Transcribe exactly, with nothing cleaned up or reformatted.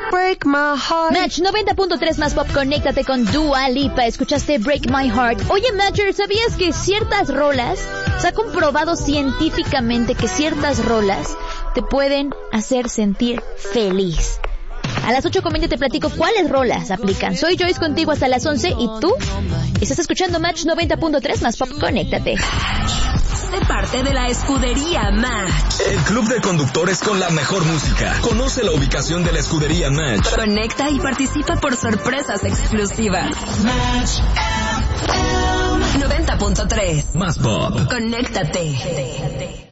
Break my heart. Match noventa punto tres más pop, conéctate con Dua Lipa. Escuchaste Break My Heart. Oye, Matcher, ¿sabías que ciertas rolas, se ha comprobado científicamente que ciertas rolas te pueden hacer sentir feliz? A las ocho con veinte te platico cuáles rolas aplican. Soy Joyce contigo hasta las once y tú estás escuchando Match noventa punto tres más pop, conéctate. De parte de la escudería Match, el club de conductores con la mejor música. Conoce la ubicación de la escudería Match. Conecta y participa por sorpresas exclusivas. Match noventa punto tres más pop. Conéctate.